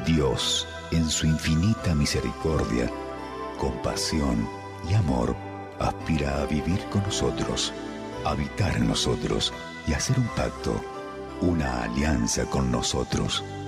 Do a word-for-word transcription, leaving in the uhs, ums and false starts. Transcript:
Dios, en su infinita misericordia, compasión y amor, aspira a vivir con nosotros, habitar en nosotros y hacer un pacto, una alianza con nosotros.